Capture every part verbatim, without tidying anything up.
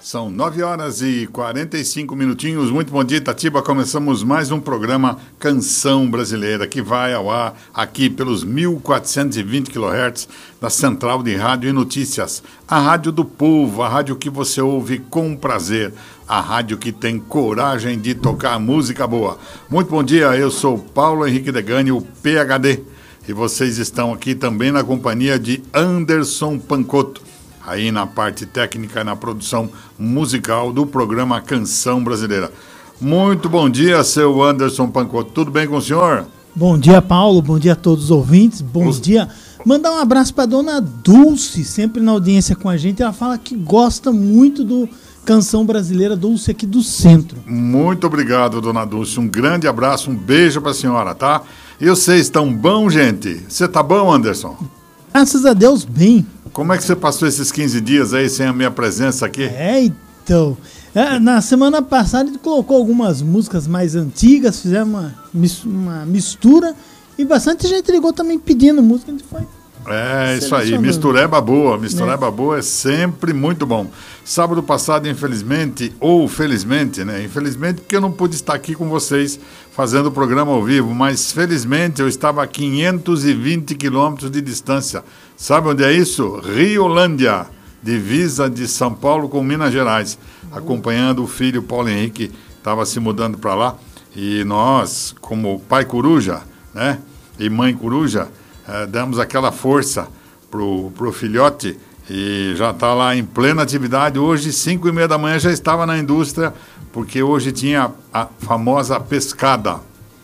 São nove horas e quarenta e cinco minutinhos. Muito bom dia, Itatiba. Começamos mais um programa Canção Brasileira, que vai ao ar aqui pelos mil quatrocentos e vinte quilohertz da Central de Rádio e Notícias. A rádio do povo, a rádio que você ouve com prazer, a rádio que tem coragem de tocar música boa. Muito bom dia, eu sou Paulo Henrique Degani, o P H D. E vocês estão aqui também na companhia de Anderson Pancotto, aí na parte técnica, na produção musical do programa Canção Brasileira. Muito bom dia, seu Anderson Pancotto. Tudo bem com o senhor? Bom dia, Paulo. Bom dia a todos os ouvintes. Bom os... dia. Mandar um abraço para dona Dulce, sempre na audiência com a gente. Ela fala que gosta muito do Canção Brasileira, Dulce aqui do centro. Muito obrigado, dona Dulce. Um grande abraço, um beijo para a senhora, tá? E vocês estão bom, gente? Você tá bom, Anderson? Graças a Deus, bem. Como é que você passou esses quinze dias aí sem a minha presença aqui? É, então. É, na semana passada ele colocou algumas músicas mais antigas, fizemos uma, uma mistura e bastante gente ligou também pedindo música. A gente foi É, isso aí, mistureba boa, mistureba é. boa é sempre muito bom. Sábado passado, infelizmente, ou felizmente, né? Infelizmente porque eu não pude estar aqui com vocês fazendo o programa ao vivo, mas felizmente eu estava a quinhentos e vinte quilômetros de distância. Sabe onde é isso? Riolândia, divisa de São Paulo com Minas Gerais, acompanhando o filho Paulo Henrique, estava se mudando para lá, e nós, como pai coruja, né, e mãe coruja, eh, damos aquela força pro, pro filhote, e já está lá em plena atividade. Hoje, cinco e meia da manhã, já estava na indústria, porque hoje tinha a famosa pescada.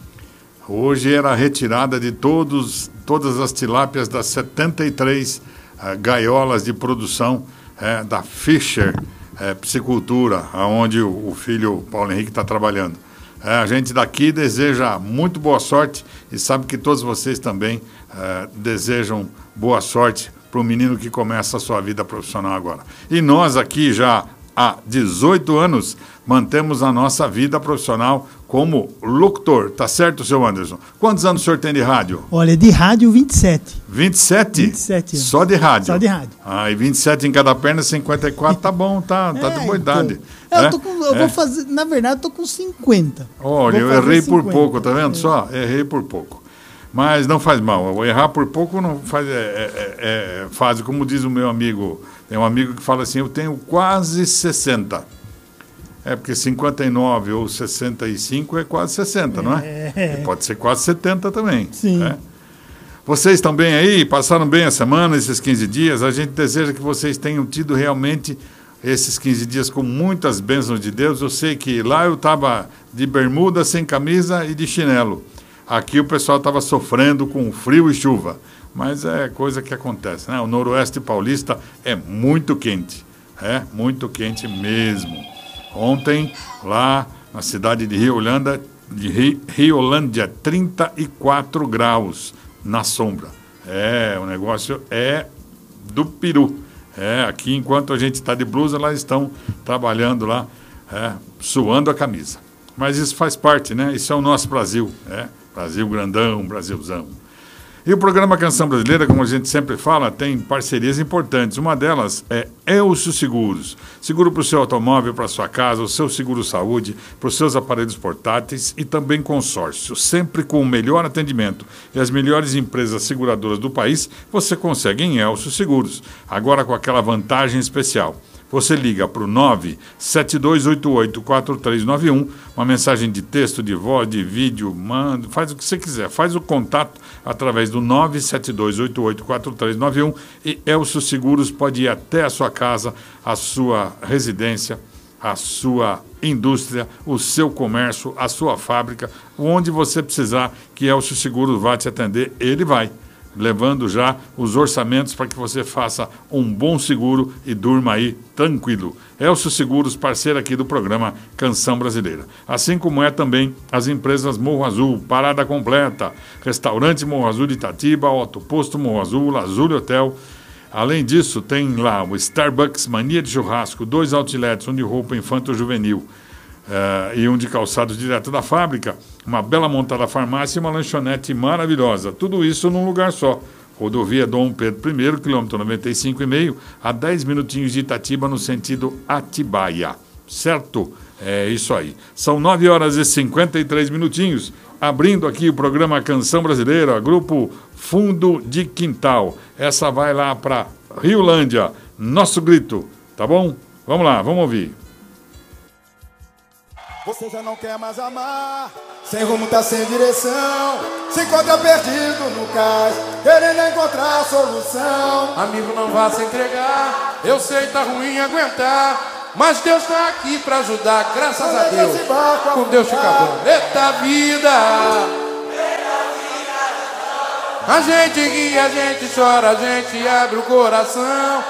Hoje era a retirada de todos, todas as tilápias das setenta e três uh, gaiolas de produção uh, da Fischer uh, Piscicultura, onde o, o filho Paulo Henrique está trabalhando. Uh, a gente daqui deseja muito boa sorte e sabe que todos vocês também uh, desejam boa sorte para o menino que começa a sua vida profissional agora. E nós aqui já há dezoito anos mantemos a nossa vida profissional como locutor, tá certo, seu Anderson? Quantos anos o senhor tem de rádio? Olha, de rádio vinte e sete. vinte e sete? vinte e sete anos. Só de rádio? Só de rádio. Ah, e vinte e sete em cada perna, cinquenta e quatro, tá bom, tá, tá é, de boa idade. Então, é? Eu, tô com, eu é. vou fazer, na verdade, eu tô com cinquenta. Olha, eu errei cinquenta. Por pouco, tá vendo é. só? Errei por pouco. Mas não faz mal, errar por pouco não faz, é, é, é, faz, como diz o meu amigo, tem um amigo que fala assim, eu tenho quase sessenta. É porque cinquenta e nove ou sessenta e cinco é quase sessenta, é. não é? E pode ser quase setenta também. Sim. Né? Vocês estão bem aí? Passaram bem a semana, esses quinze dias? A gente deseja que vocês tenham tido realmente esses quinze dias com muitas bênçãos de Deus. Eu sei que lá eu estava de bermuda, sem camisa e de chinelo. Aqui o pessoal estava sofrendo com frio e chuva, mas é coisa que acontece, né? O noroeste paulista é muito quente, é muito quente mesmo. Ontem, lá na cidade de Riolândia, de Riolândia, trinta e quatro graus na sombra. É, o negócio é do peru. É, aqui enquanto a gente está de blusa, lá estão trabalhando lá, é, suando a camisa. Mas isso faz parte, né? Isso é o nosso Brasil, é. Brasil grandão, Brasilzão. E o programa Canção Brasileira, como a gente sempre fala, tem parcerias importantes. Uma delas é Elcio Seguros. Seguro para o seu automóvel, para a sua casa, o seu seguro saúde, para os seus aparelhos portáteis e também consórcio. Sempre com o melhor atendimento e as melhores empresas seguradoras do país, você consegue em Elcio Seguros. Agora com aquela vantagem especial. Você liga para o nove sete dois oito oito quatro três nove um, uma mensagem de texto, de voz, de vídeo, manda, faz o que você quiser, faz o contato através do nove sete dois oito oito quatro três nove um e Elcio Seguros pode ir até a sua casa, a sua residência, a sua indústria, o seu comércio, a sua fábrica, onde você precisar que Elcio Seguros vá te atender, ele vai. Levando já os orçamentos para que você faça um bom seguro e durma aí tranquilo. Elcio Seguros, parceiro aqui do programa Canção Brasileira. Assim como é também as empresas Morro Azul, Parada Completa, Restaurante Morro Azul de Itatiba, Autoposto Morro Azul, Lazuli Hotel. Além disso, tem lá o Starbucks, Mania de Churrasco, dois outlets, um de roupa infanto-juvenil. Uh, e um de calçados direto da fábrica, uma bela montada farmácia e uma lanchonete maravilhosa. Tudo isso num lugar só. Rodovia Dom Pedro I, quilômetro noventa e cinco e meio, a dez minutinhos de Itatiba, no sentido Atibaia. Certo? É isso aí. São nove horas e cinquenta e três minutinhos. Abrindo aqui o programa Canção Brasileira, grupo Fundo de Quintal. Essa vai lá para Riolândia. Nosso grito. Tá bom? Vamos lá, vamos ouvir. Você já não quer mais amar, sem rumo tá sem direção, se encontra perdido no cais, querendo encontrar a solução. Amigo, não vá se entregar, eu sei tá ruim aguentar, mas Deus tá aqui pra ajudar, graças a Deus. Com Deus fica bom. Eita vida! A gente ri, a gente chora, a gente abre o coração.